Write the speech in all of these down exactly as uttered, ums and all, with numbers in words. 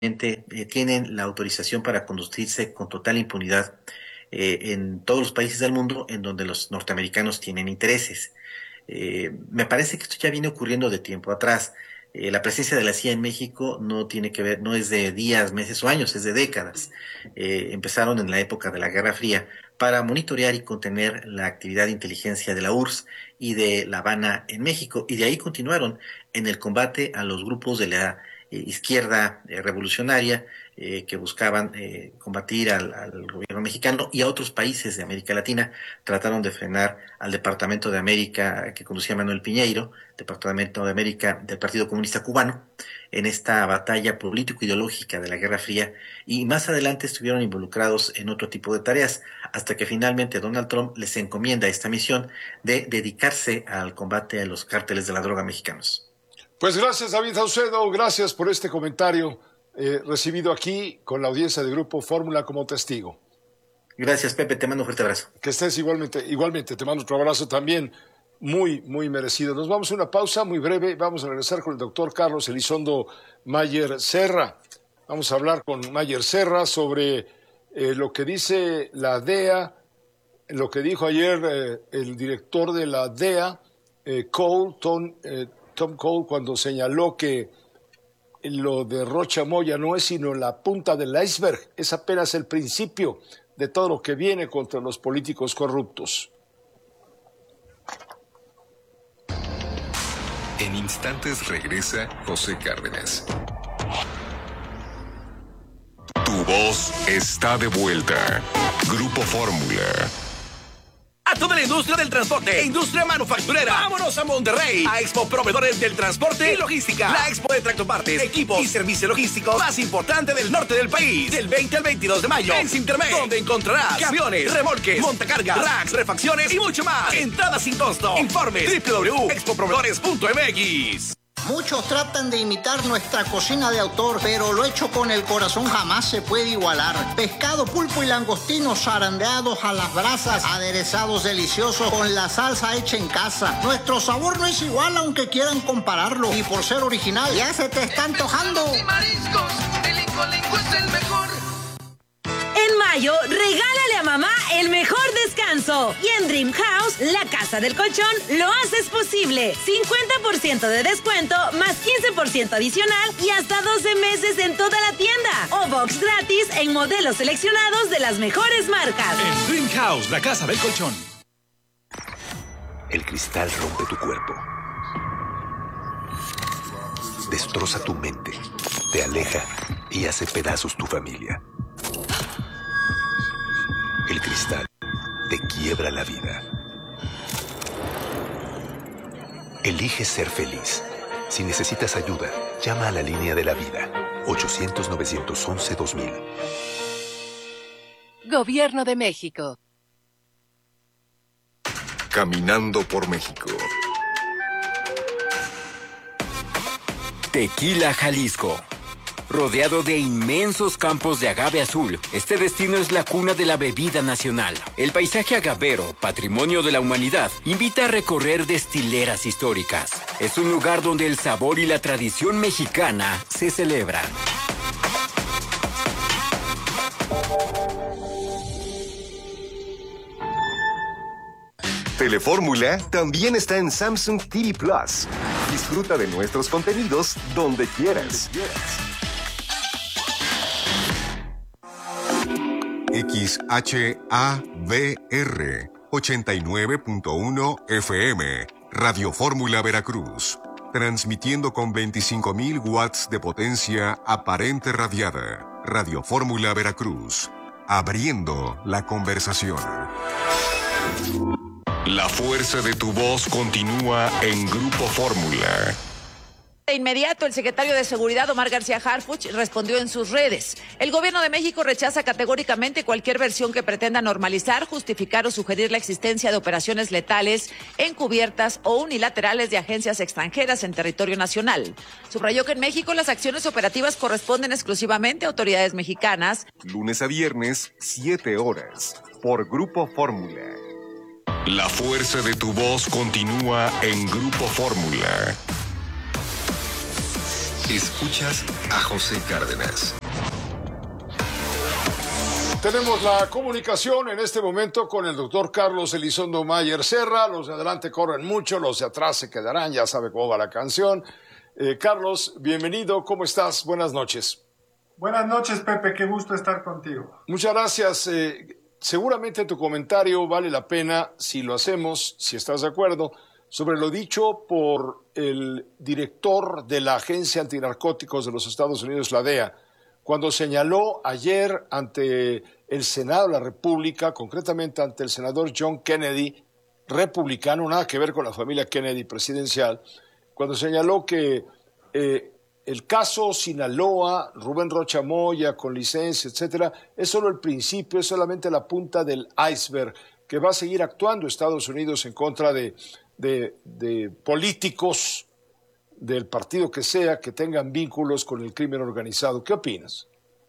eh, tienen la autorización para conducirse con total impunidad eh, en todos los países del mundo en donde los norteamericanos tienen intereses. Eh, me parece que esto ya viene ocurriendo de tiempo atrás. Eh, la presencia de la C I A en México no tiene que ver, no es de días, meses o años, es de décadas. Eh, empezaron en la época de la Guerra Fría para monitorear y contener la actividad de inteligencia de la U R S S y de La Habana en México, y de ahí continuaron en el combate a los grupos de la eh, izquierda eh, revolucionaria eh, que buscaban eh, combatir al, al gobierno mexicano, y a otros países de América Latina. Trataron de frenar al Departamento de América que conducía Manuel Piñeiro, Departamento de América del Partido Comunista Cubano, en esta batalla político-ideológica de la Guerra Fría, y más adelante estuvieron involucrados en otro tipo de tareas, hasta que finalmente Donald Trump les encomienda esta misión de dedicarse al combate a los cárteles de la droga mexicanos. Pues gracias, David Saucedo, gracias por este comentario eh, recibido aquí con la audiencia de Grupo Fórmula como testigo. Gracias, Pepe, te mando un fuerte abrazo. Que estés igualmente, igualmente, te mando otro abrazo también, muy, muy merecido. Nos vamos a una pausa muy breve, vamos a regresar con el doctor Carlos Elizondo Mayer Serra. Vamos a hablar con Mayer Serra sobre eh, lo que dice la D E A, lo que dijo ayer eh, el director de la D E A, eh, Cole, Tom, eh, Tom Cole, cuando señaló que lo de Rocha Moya no es sino la punta del iceberg, es apenas el principio de todo lo que viene contra los políticos corruptos. En instantes regresa José Cárdenas. Tu voz está de vuelta. Grupo Fórmula. A toda la industria del transporte e industria manufacturera, vámonos a Monterrey, a Expo Proveedores del Transporte y Logística. La expo de tractopartes, equipos y servicio logístico más importante del norte del país. Del veinte al veintidós de mayo en Cintermed, donde encontrarás camiones, remolques, montacargas, racks, refacciones y mucho más. Entrada sin costo. Informes doble u doble u doble u punto expo proveedores punto m x. Muchos tratan de imitar nuestra cocina de autor, pero lo hecho con el corazón jamás se puede igualar. Pescado, pulpo y langostinos zarandeados a las brasas, aderezados deliciosos con la salsa hecha en casa. Nuestro sabor no es igual aunque quieran compararlo, y por ser original ya se te está antojando. Y mariscos, el Incolinco es el mejor. En mayo, regálale a mamá el mejor descanso. Y en Dream House, la casa del colchón, lo haces posible. cincuenta por ciento de descuento, más quince por ciento adicional y hasta doce meses en toda la tienda. O box gratis en modelos seleccionados de las mejores marcas. En Dream House, la casa del colchón. El cristal rompe tu cuerpo. Destroza tu mente. Te aleja y hace pedazos tu familia. El cristal te quiebra la vida. Elige ser feliz. Si necesitas ayuda, llama a la línea de la vida. ochocientos, novecientos once, dos mil. Gobierno de México. Caminando por México. Tequila, Jalisco. Rodeado de inmensos campos de agave azul, este destino es la cuna de la bebida nacional. El paisaje agavero, patrimonio de la humanidad, invita a recorrer destileras históricas. Es un lugar donde el sabor y la tradición mexicana se celebran. Telefórmula también está en Samsung T V Plus. Disfruta de nuestros contenidos donde quieras. X H A V R ochenta y nueve punto uno F M, Radio Fórmula Veracruz, transmitiendo con veinticinco mil watts de potencia aparente radiada. Radio Fórmula Veracruz, abriendo la conversación. La fuerza de tu voz continúa en Grupo Fórmula. De inmediato, el secretario de Seguridad, Omar García Harfuch, respondió en sus redes. El gobierno de México rechaza categóricamente cualquier versión que pretenda normalizar, justificar o sugerir la existencia de operaciones letales, encubiertas o unilaterales de agencias extranjeras en territorio nacional. Subrayó que en México las acciones operativas corresponden exclusivamente a autoridades mexicanas. Lunes a viernes, siete horas, por Grupo Fórmula. La fuerza de tu voz continúa en Grupo Fórmula. Escuchas a José Cárdenas. Tenemos la comunicación en este momento con el doctor Carlos Elizondo Mayer Serra. Los de adelante corren mucho, los de atrás se quedarán, ya sabe cómo va la canción. Eh, Carlos, bienvenido, ¿cómo estás? Buenas noches. Buenas noches, Pepe, qué gusto estar contigo. Muchas gracias. Eh, seguramente tu comentario vale la pena si lo hacemos, si estás de acuerdo, sobre lo dicho por el director de la Agencia Antinarcóticos de los Estados Unidos, la D E A, cuando señaló ayer ante el Senado de la República, concretamente ante el senador John Kennedy, republicano, nada que ver con la familia Kennedy presidencial, cuando señaló que eh, el caso Sinaloa, Rubén Rocha Moya, con licencia, etcétera, es solo el principio, es solamente la punta del iceberg, que va a seguir actuando Estados Unidos en contra de, de, de políticos del partido que sea, que tengan vínculos con el crimen organizado. ¿Qué opinas?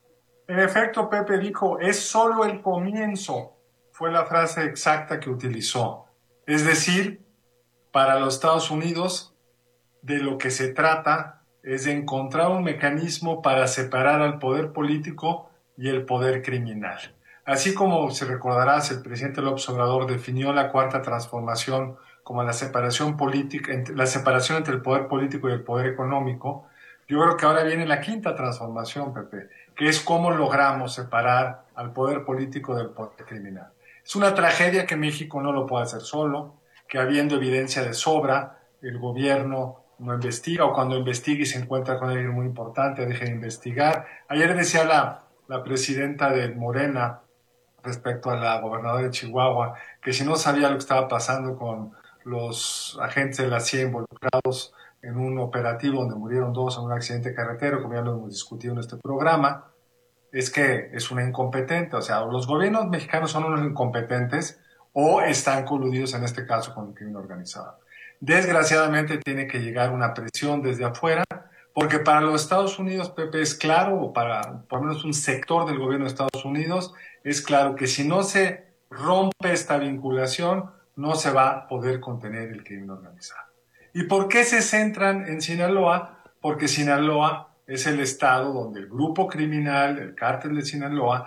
En efecto, Pepe dijo, es solo el comienzo, fue la frase exacta que utilizó. Es decir, para los Estados Unidos, de lo que se trata es de encontrar un mecanismo para separar al poder político y el poder criminal. Así como, si recordarás, el presidente López Obrador definió la cuarta transformación como la separación política, la separación entre el poder político y el poder económico, yo creo que ahora viene la quinta transformación, Pepe, que es cómo logramos separar al poder político del poder criminal. Es una tragedia que México no lo puede hacer solo, que habiendo evidencia de sobra, el gobierno no investiga, o cuando investiga y se encuentra con alguien muy importante, deja de investigar. Ayer decía la, la presidenta de Morena, respecto a la gobernadora de Chihuahua, que si no sabía lo que estaba pasando con los agentes de la C I E involucrados en un operativo donde murieron dos en un accidente carretero, como ya lo hemos discutido en este programa, es que es una incompetente. O sea, los gobiernos mexicanos son unos incompetentes o están coludidos en este caso con el crimen organizado. Desgraciadamente tiene que llegar una presión desde afuera, porque para los Estados Unidos, Pepe, es claro, o para por lo menos un sector del gobierno de Estados Unidos, es claro que si no se rompe esta vinculación, no se va a poder contener el crimen organizado. ¿Y por qué se centran en Sinaloa? Porque Sinaloa es el estado donde el grupo criminal, el cártel de Sinaloa,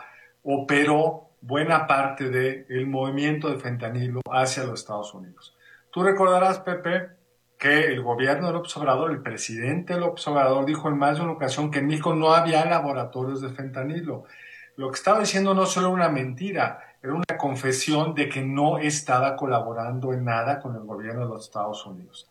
operó buena parte del movimiento de fentanilo hacia los Estados Unidos. Tú recordarás, Pepe, que el gobierno de López Obrador, el presidente López Obrador, dijo en más de una ocasión que en México no había laboratorios de fentanilo. Lo que estaba diciendo no solo era una mentira, era una confesión de que no estaba colaborando en nada con el gobierno de los Estados Unidos.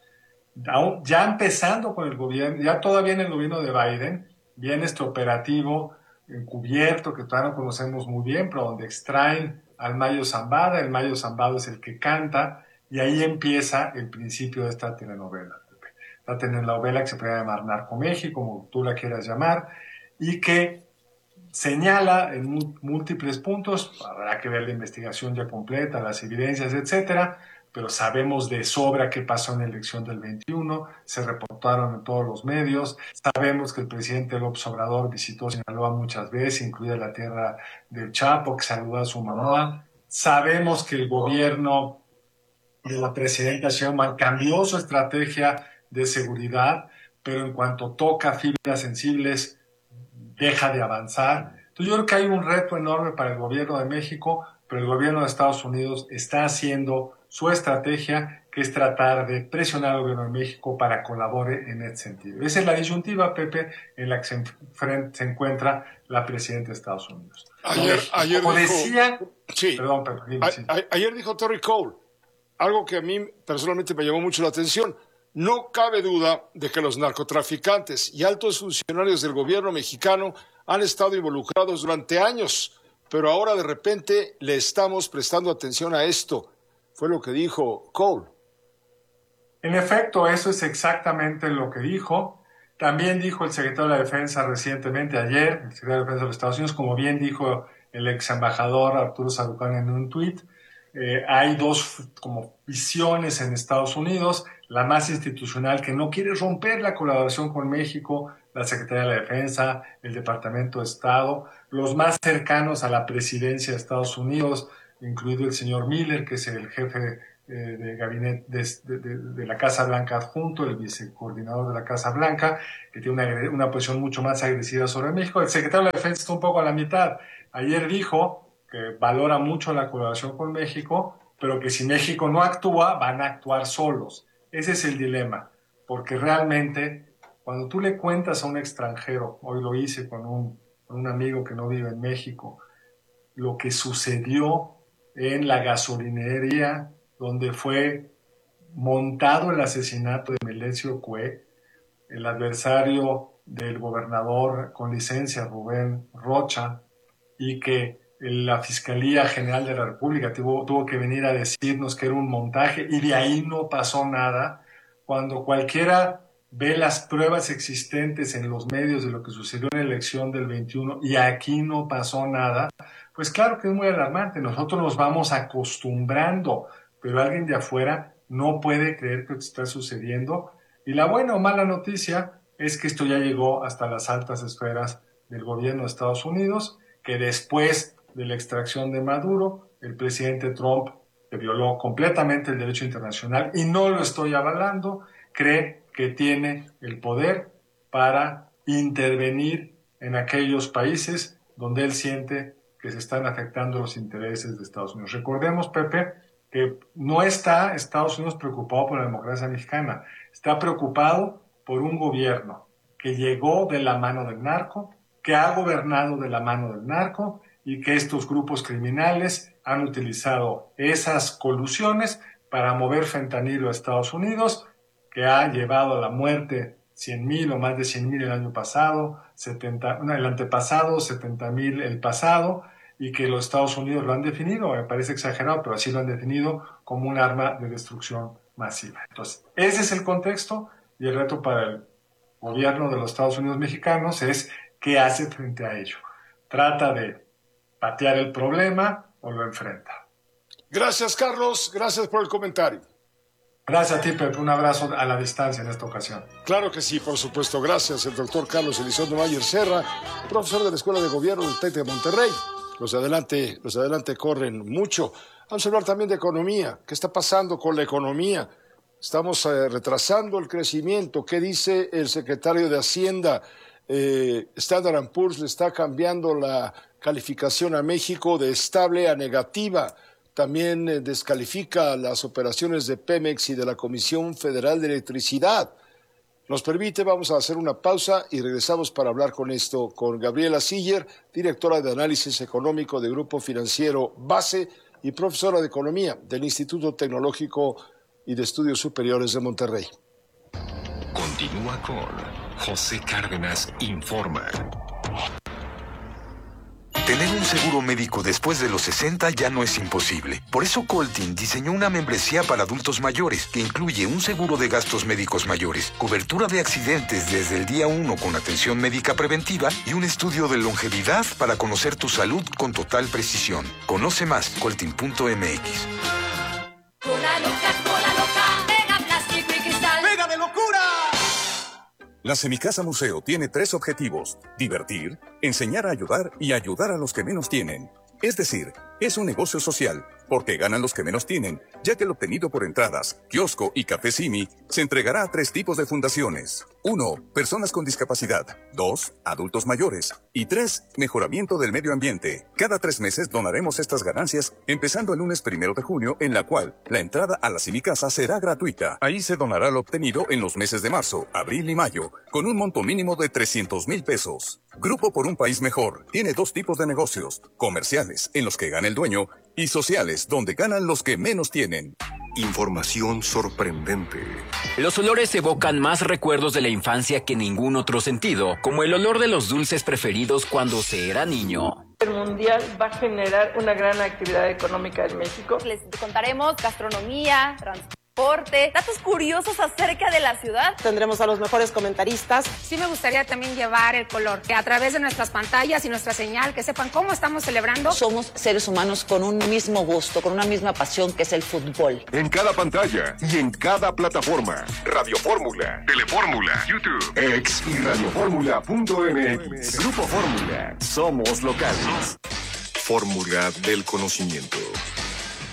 Ya empezando con el gobierno, ya todavía en el gobierno de Biden, viene este operativo encubierto que todavía no conocemos muy bien, pero donde extraen al Mayo Zambada. El Mayo Zambada es el que canta, y ahí empieza el principio de esta telenovela. La telenovela que se puede llamar Narcoméxico, como tú la quieras llamar, y que señala en múltiples puntos, habrá que ver la investigación ya completa, las evidencias, etcétera, pero sabemos de sobra qué pasó en la elección del veintiuno, se reportaron en todos los medios, sabemos que el presidente López Obrador visitó Sinaloa muchas veces, incluida la tierra del Chapo, que saludó a su mamá, sabemos que el gobierno de la presidenta Sheinbaum cambió su estrategia de seguridad, pero en cuanto toca fibras sensibles, deja de avanzar. Entonces yo creo que hay un reto enorme para el gobierno de México, pero el gobierno de Estados Unidos está haciendo su estrategia, que es tratar de presionar al gobierno de México para que colabore en ese sentido. Esa es la disyuntiva, Pepe, en la que se, se encuentra la presidenta de Estados Unidos. Ayer, ayer Como dijo, decía, sí, perdón, Pepe, dime, a, sí. a, ayer dijo Terry Cole, algo que a mí personalmente me llamó mucho la atención. No cabe duda de que los narcotraficantes y altos funcionarios del gobierno mexicano han estado involucrados durante años, pero ahora de repente le estamos prestando atención a esto. Fue lo que dijo Cole. En efecto, eso es exactamente lo que dijo. También dijo el secretario de la Defensa recientemente, ayer, el secretario de Defensa de los Estados Unidos, como bien dijo el ex embajador Arturo Sarucán en un tuit, eh, hay dos como visiones en Estados Unidos, la más institucional, que no quiere romper la colaboración con México, la Secretaría de la Defensa, el Departamento de Estado, los más cercanos a la presidencia de Estados Unidos, incluido el señor Miller, que es el jefe eh, de gabinete de, de, de, de la Casa Blanca adjunto, el vicecoordinador de la Casa Blanca, que tiene una, una posición mucho más agresiva sobre México. El secretario de la Defensa está un poco a la mitad. Ayer dijo que valora mucho la colaboración con México, pero que si México no actúa, van a actuar solos. Ese es el dilema, porque realmente cuando tú le cuentas a un extranjero, hoy lo hice con un, con un amigo que no vive en México, lo que sucedió en la gasolinería donde fue montado el asesinato de Melesio Cue, el adversario del gobernador con licencia, Rubén Rocha, y que la Fiscalía General de la República tuvo, tuvo que venir a decirnos que era un montaje y de ahí no pasó nada, cuando cualquiera ve las pruebas existentes en los medios de lo que sucedió en la elección del veintiuno y aquí no pasó nada, pues claro que es muy alarmante. Nosotros nos vamos acostumbrando, pero alguien de afuera no puede creer que esto está sucediendo. Y la buena o mala noticia es que esto ya llegó hasta las altas esferas del gobierno de Estados Unidos, que después de la extracción de Maduro, el presidente Trump, que violó completamente el derecho internacional, y no lo estoy avalando, cree que tiene el poder para intervenir en aquellos países donde él siente que se están afectando los intereses de Estados Unidos. Recordemos, Pepe, que no está Estados Unidos preocupado por la democracia mexicana, está preocupado por un gobierno que llegó de la mano del narco, que ha gobernado de la mano del narco y que estos grupos criminales han utilizado esas colusiones para mover fentanilo a Estados Unidos, que ha llevado a la muerte cien mil o más de cien mil el año pasado, setenta, no, el antepasado, setenta mil el pasado, y que los Estados Unidos lo han definido, me parece exagerado, pero así lo han definido como un arma de destrucción masiva. Entonces, ese es el contexto y el reto para el gobierno de los Estados Unidos mexicanos es qué hace frente a ello. ¿Trata de patear el problema o lo enfrenta? Gracias, Carlos. Gracias por el comentario. Gracias a ti, Pepe. Un abrazo a la distancia en esta ocasión. Claro que sí, por supuesto. Gracias, el doctor Carlos Elizondo Mayer Serra, profesor de la Escuela de Gobierno del TEC de Monterrey. Los de adelante, los de adelante corren mucho. Vamos a hablar también de economía. ¿Qué está pasando con la economía? Estamos eh, retrasando el crecimiento. ¿Qué dice el secretario de Hacienda? Eh, Standard and Poor's le está cambiando la calificación a México de estable a negativa. También eh, descalifica las operaciones de Pemex y de la Comisión Federal de Electricidad. Nos permite, vamos a hacer una pausa y regresamos para hablar con esto con Gabriela Siller, directora de Análisis Económico de Grupo Financiero Base y profesora de Economía del Instituto Tecnológico y de Estudios Superiores de Monterrey. Continúa con José Cárdenas Informa. Tener un seguro médico después de los sesenta ya no es imposible. Por eso Coltin diseñó una membresía para adultos mayores que incluye un seguro de gastos médicos mayores, cobertura de accidentes desde el día uno con atención médica preventiva y un estudio de longevidad para conocer tu salud con total precisión. Conoce más, coltin punto m x. Cola loca, cola loca, pega plástico y cristal. ¡Pega de locura! La Semicasa Museo tiene tres objetivos: divertir, enseñar a ayudar y ayudar a los que menos tienen. Es decir, es un negocio social, porque ganan los que menos tienen, ya que el obtenido por entradas, kiosco y café Simi se entregará a tres tipos de fundaciones. Uno, personas con discapacidad. Dos, adultos mayores. Y tres, mejoramiento del medio ambiente. Cada tres meses donaremos estas ganancias, empezando el lunes primero de junio, en la cual la entrada a la Semicasa será gratuita. Ahí se donará lo obtenido en los meses de marzo, abril y mayo, con un monto mínimo de trescientos mil pesos. Grupo por un País Mejor tiene dos tipos de negocios: comerciales, en los que gana el dueño, y sociales, donde ganan los que menos tienen. Información sorprendente. Los olores evocan más recuerdos de la infancia que ningún otro sentido, como el olor de los dulces preferidos cuando se era niño. El Mundial va a generar una gran actividad económica en México. Les contaremos gastronomía, transporte, datos curiosos acerca de la ciudad. Tendremos a los mejores comentaristas. Sí me gustaría también llevar el color, que a través de nuestras pantallas y nuestra señal, que sepan cómo estamos celebrando. Somos seres humanos con un mismo gusto, con una misma pasión, que es el fútbol. En cada pantalla y en cada plataforma. Radio Fórmula, Telefórmula, YouTube, X y radioformula punto m x. Grupo Fórmula. Somos locales. Fórmula del conocimiento.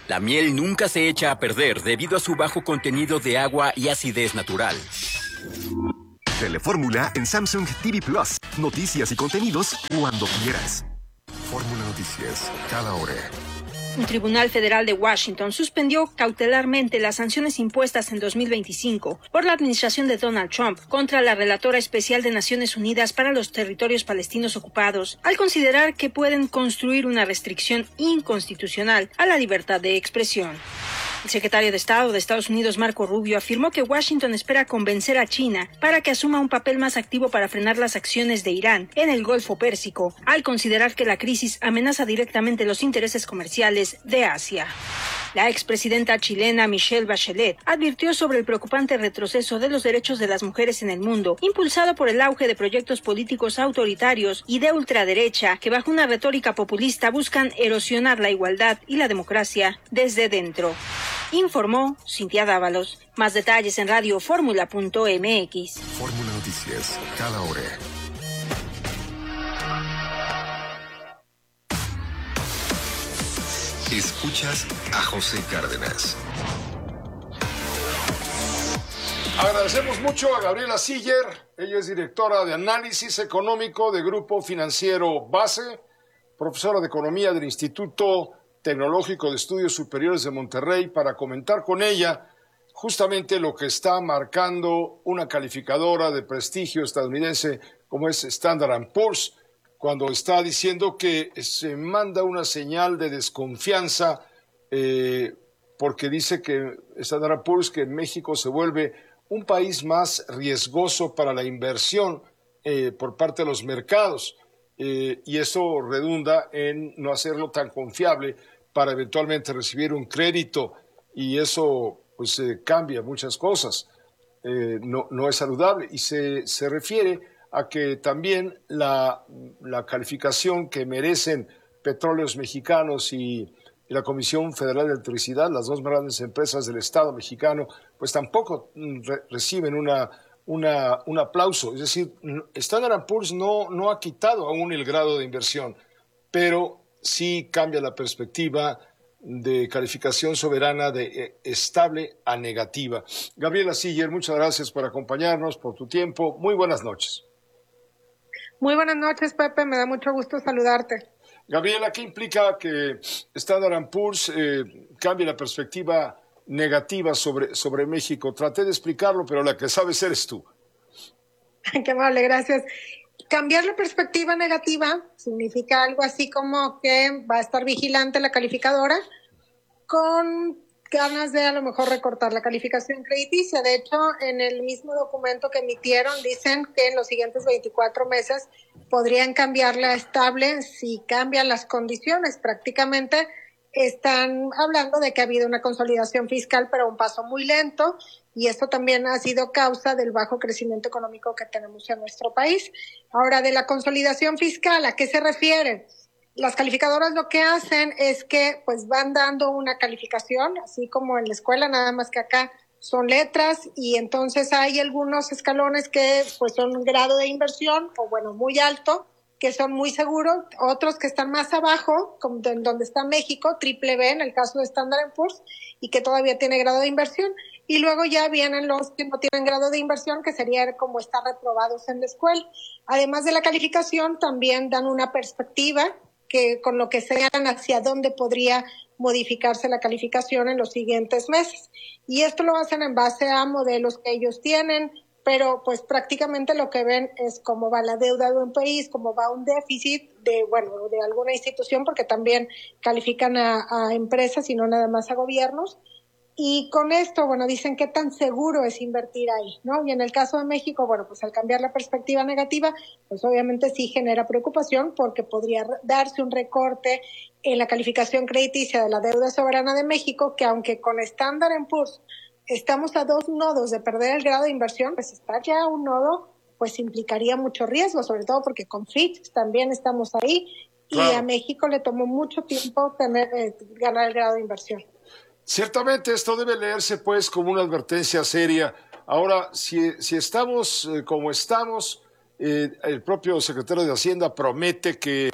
La miel nunca se echa a perder debido a su bajo contenido de agua y acidez natural. Telefórmula en Samsung T V Plus. Noticias y contenidos cuando quieras. Fórmula Noticias, cada hora. Un tribunal federal de Washington suspendió cautelarmente las sanciones impuestas en dos mil veinticinco por la administración de Donald Trump contra la relatora especial de Naciones Unidas para los territorios palestinos ocupados, al considerar que pueden construir una restricción inconstitucional a la libertad de expresión. El secretario de Estado de Estados Unidos, Marco Rubio, afirmó que Washington espera convencer a China para que asuma un papel más activo para frenar las acciones de Irán en el Golfo Pérsico, al considerar que la crisis amenaza directamente los intereses comerciales de Asia. La expresidenta chilena Michelle Bachelet advirtió sobre el preocupante retroceso de los derechos de las mujeres en el mundo, impulsado por el auge de proyectos políticos autoritarios y de ultraderecha que bajo una retórica populista buscan erosionar la igualdad y la democracia desde dentro. Informó Cintia Dávalos. Más detalles en radio fórmula punto m x. Fórmula Noticias, cada hora. Escuchas a José Cárdenas. Agradecemos mucho a Gabriela Siller. Ella es directora de Análisis Económico de Grupo Financiero Base, profesora de Economía del Instituto Tecnológico de Estudios Superiores de Monterrey, para comentar con ella justamente lo que está marcando una calificadora de prestigio estadounidense como es Standard and Poor's, cuando está diciendo que se manda una señal de desconfianza eh, porque dice que Standard and Poor's que en México se vuelve un país más riesgoso para la inversión eh, por parte de los mercados eh, y eso redunda en no hacerlo tan confiable para eventualmente recibir un crédito y eso pues eh, cambia muchas cosas, eh, no, no es saludable y se, se refiere a que también la, la calificación que merecen Petróleos Mexicanos y, y la Comisión Federal de Electricidad, las dos más grandes empresas del Estado mexicano, pues tampoco re, reciben una, una, un aplauso. Es decir, Standard and Poor's no, no ha quitado aún el grado de inversión, pero sí cambia la perspectiva de calificación soberana de eh, estable a negativa. Gabriela Siller, muchas gracias por acompañarnos, por tu tiempo. Muy buenas noches. Muy buenas noches, Pepe. Me da mucho gusto saludarte. Gabriela, ¿qué implica que Standard and Poor's eh, cambie la perspectiva negativa sobre, sobre México? Traté de explicarlo, pero la que sabes eres tú. Qué amable, gracias. Cambiar la perspectiva negativa significa algo así como que va a estar vigilante la calificadora con ganas de a lo mejor recortar la calificación crediticia. De hecho, en el mismo documento que emitieron dicen que en los siguientes veinticuatro meses podrían cambiarla a estable si cambian las condiciones. Prácticamente están hablando de que ha habido una consolidación fiscal, pero a un paso muy lento, y esto también ha sido causa del bajo crecimiento económico que tenemos en nuestro país. Ahora, de la consolidación fiscal, ¿a qué se refiere? Las calificadoras lo que hacen es que pues van dando una calificación, así como en la escuela, nada más que acá son letras, y entonces hay algunos escalones que pues son un grado de inversión, o bueno, muy alto, que son muy seguros, otros que están más abajo, como en donde está México, triple B en el caso de Standard and Poor's, y que todavía tiene grado de inversión, y luego ya vienen los que no tienen grado de inversión, que sería como estar reprobados en la escuela. Además de la calificación, también dan una perspectiva que con lo que señalan hacia dónde podría modificarse la calificación en los siguientes meses. Y esto lo hacen en base a modelos que ellos tienen, pero pues prácticamente lo que ven es cómo va la deuda de un país, cómo va un déficit de, bueno, de alguna institución, porque también califican a, a empresas y no nada más a gobiernos. Y con esto, bueno, dicen qué tan seguro es invertir ahí, ¿no? Y en el caso de México, bueno, pues al cambiar la perspectiva negativa, pues obviamente sí genera preocupación porque podría darse un recorte en la calificación crediticia de la deuda soberana de México, que aunque con Standard and Poor's estamos a dos nodos de perder el grado de inversión, pues estar ya a un nodo, pues implicaría mucho riesgo, sobre todo porque con Fitch también estamos ahí, claro. Y a México le tomó mucho tiempo tener eh, ganar el grado de inversión. Ciertamente esto debe leerse pues como una advertencia seria. Ahora, si, si estamos eh, como estamos, eh, el propio secretario de Hacienda promete que,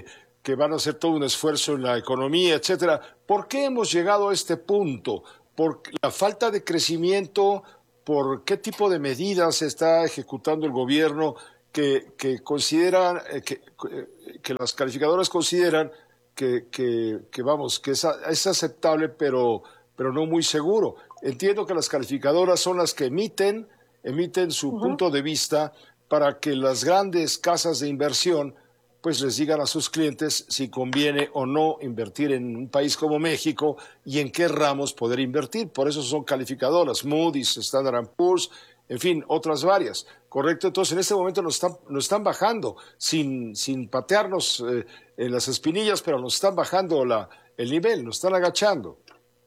que van a hacer todo un esfuerzo en la economía, etcétera. ¿Por qué hemos llegado a este punto? ¿Por la falta de crecimiento? ¿Por qué tipo de medidas está ejecutando el gobierno que, que consideran, que, que las calificadoras consideran que, que, que vamos, que es, es aceptable, pero, pero no muy seguro? Entiendo que las calificadoras son las que emiten, emiten su uh-huh. punto de vista para que las grandes casas de inversión pues les digan a sus clientes si conviene o no invertir en un país como México y en qué ramos poder invertir. Por eso son calificadoras, Moody's, Standard and Poor's, en fin, otras varias. ¿Correcto? Entonces, en este momento nos están, nos están bajando, sin, sin patearnos eh, en las espinillas, pero nos están bajando la, el nivel, nos están agachando.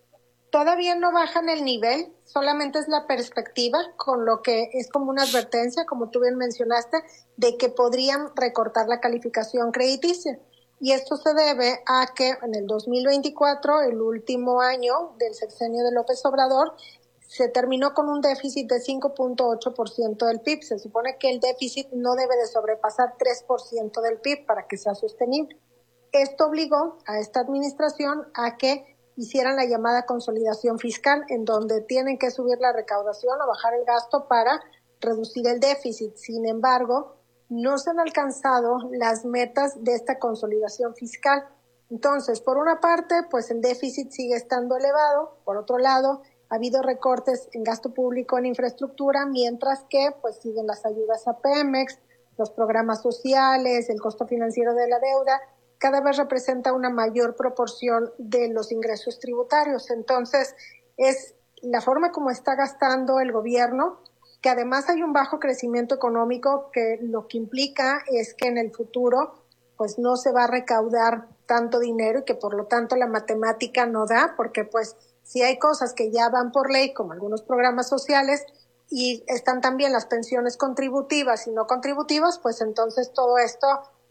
Todavía no bajan el nivel, solamente es la perspectiva, con lo que es como una advertencia, como tú bien mencionaste, de que podrían recortar la calificación crediticia. Y esto se debe a que en el dos mil veinticuatro, el último año del sexenio de López Obrador, se terminó con un déficit de cinco punto ocho por ciento del P I B. Se supone que el déficit no debe de sobrepasar tres por ciento del P I B para que sea sostenible. Esto obligó a esta administración a que hicieran la llamada consolidación fiscal, en donde tienen que subir la recaudación o bajar el gasto para reducir el déficit. Sin embargo, no se han alcanzado las metas de esta consolidación fiscal. Entonces, por una parte, pues el déficit sigue estando elevado. Por otro lado, ha habido recortes en gasto público en infraestructura, mientras que pues siguen las ayudas a Pemex, los programas sociales, el costo financiero de la deuda, cada vez representa una mayor proporción de los ingresos tributarios. Entonces, es la forma como está gastando el gobierno, que además hay un bajo crecimiento económico, que lo que implica es que en el futuro pues no se va a recaudar tanto dinero y que por lo tanto la matemática no da, porque pues si hay cosas que ya van por ley, como algunos programas sociales, y están también las pensiones contributivas y no contributivas, pues entonces todo esto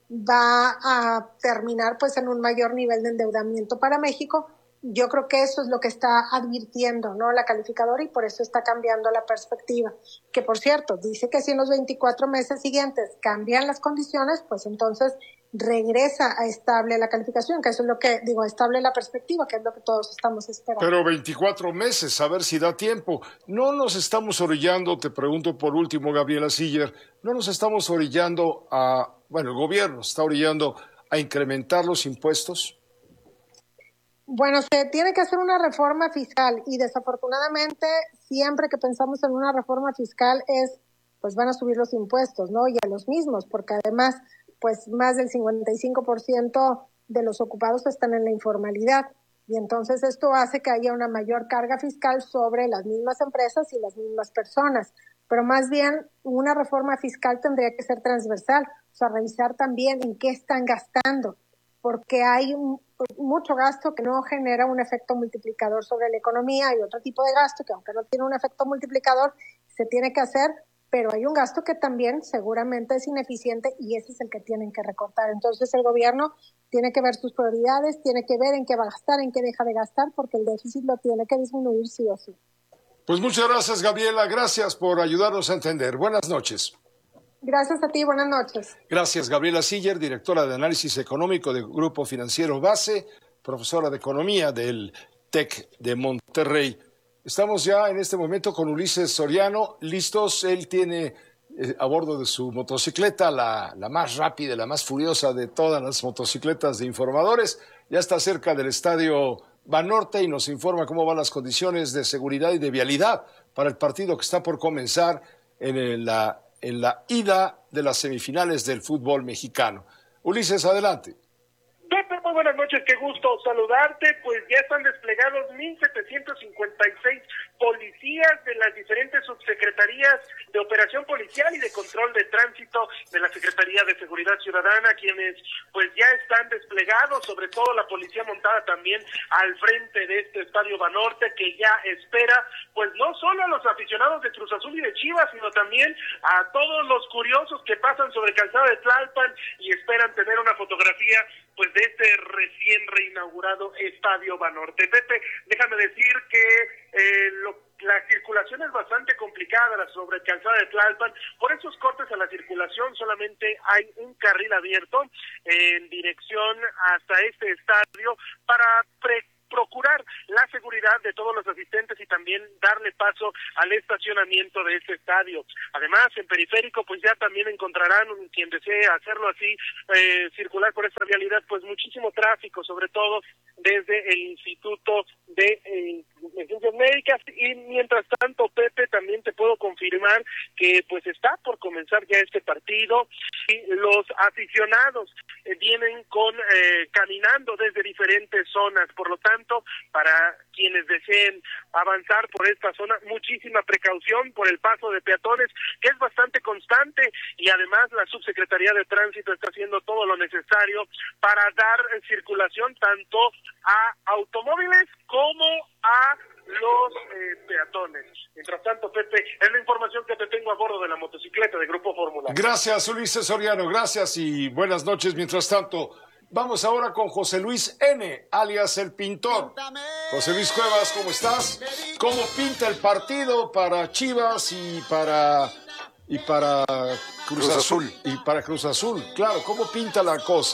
va a terminar pues en un mayor nivel de endeudamiento para México. Yo creo que eso es lo que está advirtiendo, ¿no?, la calificadora, y por eso está cambiando la perspectiva. Que por cierto, dice que si en los veinticuatro meses siguientes cambian las condiciones, pues entonces regresa a estable la calificación, que eso es lo que, digo, estable la perspectiva, que es lo que todos estamos esperando. Pero veinticuatro meses, a ver si da tiempo. No nos estamos orillando, te pregunto por último, Gabriela Siller, no nos estamos orillando a, bueno, el gobierno está orillando a incrementar los impuestos. Bueno, se tiene que hacer una reforma fiscal y desafortunadamente siempre que pensamos en una reforma fiscal es, pues van a subir los impuestos, ¿no? Y a los mismos, porque además, pues más del cincuenta y cinco por ciento de los ocupados están en la informalidad. Y entonces esto hace que haya una mayor carga fiscal sobre las mismas empresas y las mismas personas. Pero más bien, una reforma fiscal tendría que ser transversal, o sea, revisar también en qué están gastando, porque hay un, mucho gasto que no genera un efecto multiplicador sobre la economía, y otro tipo de gasto que aunque no tiene un efecto multiplicador, se tiene que hacer, pero hay un gasto que también seguramente es ineficiente y ese es el que tienen que recortar. Entonces el gobierno tiene que ver sus prioridades, tiene que ver en qué va a gastar, en qué deja de gastar, porque el déficit lo tiene que disminuir sí o sí. Pues muchas gracias, Gabriela, gracias por ayudarnos a entender. Buenas noches. Gracias a ti, buenas noches. Gracias, Gabriela Siller, directora de Análisis Económico del Grupo Financiero Base, profesora de Economía del TEC de Monterrey. Estamos ya en este momento con Ulises Soriano, listos. Él tiene eh, a bordo de su motocicleta, la, la más rápida, la más furiosa de todas las motocicletas de informadores. Ya está cerca del Estadio Banorte y nos informa cómo van las condiciones de seguridad y de vialidad para el partido que está por comenzar en el, la en la ida de las semifinales del fútbol mexicano. Ulises, adelante. Pepe, muy buenas noches, qué gusto saludarte. Pues ya están desplegados mil setecientos cincuenta y seis policías de las diferentes subsecretarías de Operación Policial y de Control de Tránsito de la Secretaría de Seguridad Ciudadana, quienes pues ya están desplegados, sobre todo la policía montada también al frente de este Estadio Banorte, que ya espera pues no solo a los aficionados de Cruz Azul y de Chivas, sino también a todos los curiosos que pasan sobre Calzada de Tlalpan y esperan tener una fotografía pues de este recién reinaugurado Estadio Banorte. Pepe, déjame decir que eh, lo la circulación es bastante complicada, la sobrecalzada de Tlalpan. Por esos cortes a la circulación solamente hay un carril abierto en dirección hasta este estadio para pre procurar la seguridad de todos los asistentes y también darle paso al estacionamiento de este estadio. Además, en Periférico, pues ya también encontrarán, quien desee hacerlo así, eh, circular por esta vialidad, pues muchísimo tráfico, sobre todo desde el Instituto de eh, Ciencias Médicas. Y mientras tanto, Pepe, también te puedo confirmar que pues está por comenzar ya este partido y los aficionados eh, vienen con eh, caminando desde diferentes zonas. Por lo tanto, para quienes deseen avanzar por esta zona, muchísima precaución por el paso de peatones, que es bastante constante, y además la Subsecretaría de Tránsito está haciendo todo lo necesario para dar circulación tanto a automóviles como a los eh, peatones. Mientras tanto, Pepe, es la información que te tengo a bordo de la motocicleta de Grupo Fórmula. Gracias, Ulises Soriano, gracias y buenas noches. Mientras tanto, vamos ahora con José Luis N., alias El Pintor. José Luis Cuevas, ¿cómo estás? ¿Cómo pinta el partido para Chivas y para y para Cruz, Cruz Azul? Azul? Y para Cruz Azul, claro, ¿cómo pinta la cosa?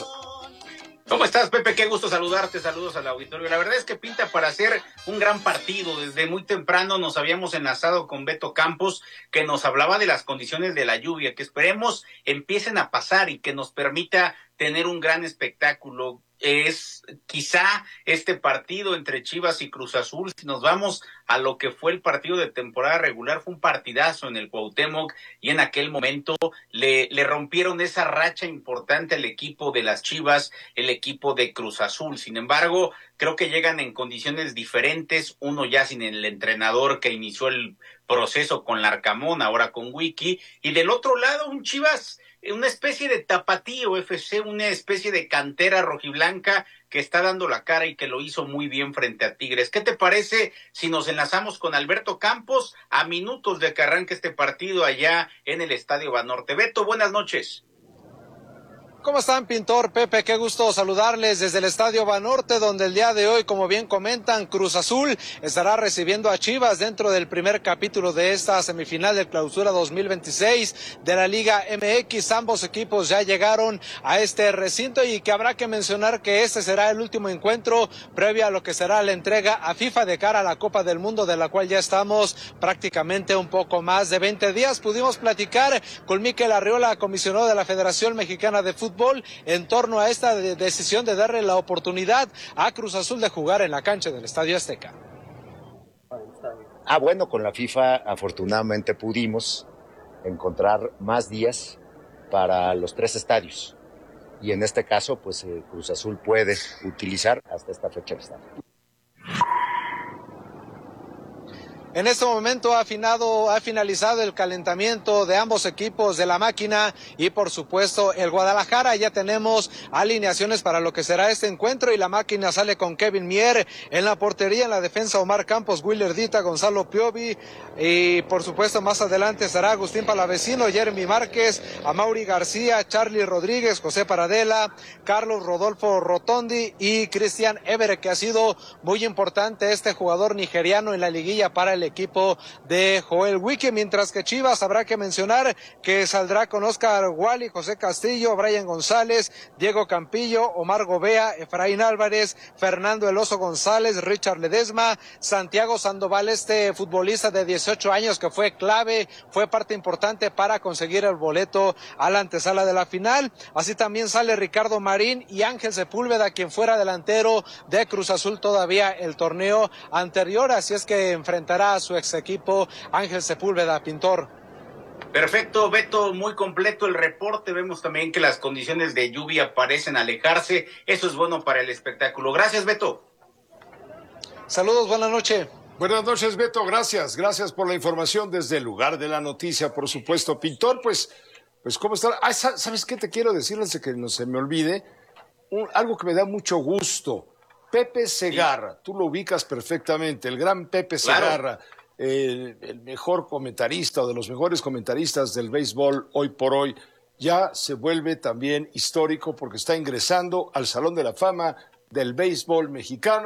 ¿Cómo estás, Pepe? Qué gusto saludarte, saludos al auditorio. La verdad es que pinta para hacer un gran partido. Desde muy temprano nos habíamos enlazado con Beto Campos, que nos hablaba de las condiciones de la lluvia, que esperemos empiecen a pasar y que nos permita tener un gran espectáculo. Es quizá este partido entre Chivas y Cruz Azul, si nos vamos a lo que fue el partido de temporada regular, fue un partidazo en el Cuauhtémoc y en aquel momento le, le rompieron esa racha importante al equipo de las Chivas, el equipo de Cruz Azul. Sin embargo, creo que llegan en condiciones diferentes, uno ya sin el entrenador que inició el proceso con Larcamón, ahora con Wiki, y del otro lado un Chivas, una especie de tapatío F C, una especie de cantera rojiblanca que está dando la cara y que lo hizo muy bien frente a Tigres. ¿Qué te parece si nos enlazamos con Alberto Campos a minutos de que arranque este partido allá en el Estadio Banorte? Beto, buenas noches. ¿Cómo están, Pintor, Pepe? Qué gusto saludarles desde el Estadio Banorte, donde el día de hoy, como bien comentan, Cruz Azul estará recibiendo a Chivas dentro del primer capítulo de esta semifinal de Clausura dos mil veintiséis de la Liga M X. Ambos equipos ya llegaron a este recinto y que habrá que mencionar que este será el último encuentro previo a lo que será la entrega a FIFA de cara a la Copa del Mundo, de la cual ya estamos prácticamente un poco más de veinte días. Pudimos platicar con Mikel Arriola, comisionado de la Federación Mexicana de Fútbol, en torno a esta de decisión de darle la oportunidad a Cruz Azul de jugar en la cancha del Estadio Azteca. Ah, bueno, con la FIFA afortunadamente pudimos encontrar más días para los tres estadios y en este caso pues eh, Cruz Azul puede utilizar hasta esta fecha que está. En este momento ha afinado, ha finalizado el calentamiento de ambos equipos de la máquina y por supuesto el Guadalajara. Ya tenemos alineaciones para lo que será este encuentro y la máquina sale con Kevin Mier en la portería, en la defensa Omar Campos, Willer Dita, Gonzalo Piovi y por supuesto más adelante estará Agustín Palavecino, Jeremy Márquez, Amaury García, Charlie Rodríguez, José Paradela, Carlos Rodolfo Rotondi y Cristian Evere, que ha sido muy importante este jugador nigeriano en la liguilla para el equipo de Joel Wiki, mientras que Chivas habrá que mencionar que saldrá con Oscar Wally, José Castillo, Brian González, Diego Campillo, Omar Gobea, Efraín Álvarez, Fernando El Oso González, Richard Ledesma, Santiago Sandoval, este futbolista de dieciocho años que fue clave, fue parte importante para conseguir el boleto a la antesala de la final. Así también sale Ricardo Marín y Ángel Sepúlveda, quien fuera delantero de Cruz Azul todavía el torneo anterior, así es que enfrentará a su ex equipo Ángel Sepúlveda, Pintor. Perfecto, Beto, muy completo el reporte. Vemos también que las condiciones de lluvia parecen alejarse. Eso es bueno para el espectáculo. Gracias, Beto. Saludos, buenas noches. Buenas noches, Beto, gracias. Gracias por la información desde el lugar de la noticia, por supuesto. Pintor, pues, pues ¿cómo está? Ah, ¿sabes qué te quiero decir antes de que no se me olvide? Un, algo que me da mucho gusto. Pepe Segarra, sí. Tú lo ubicas perfectamente, el gran Pepe Segarra, claro. el, el mejor comentarista o de los mejores comentaristas del béisbol hoy por hoy, ya se vuelve también histórico porque está ingresando al Salón de la Fama del béisbol mexicano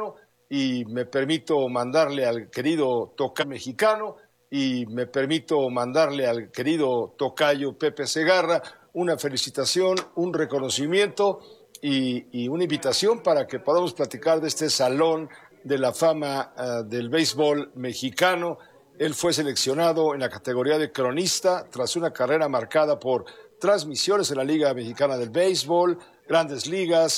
y me permito mandarle al querido tocayo mexicano y me permito mandarle al querido tocayo Pepe Segarra una felicitación, un reconocimiento y, y una invitación para que podamos platicar de este salón de la fama uh, del béisbol mexicano. Él fue seleccionado en la categoría de cronista tras una carrera marcada por transmisiones en la Liga Mexicana del Béisbol, Grandes Ligas,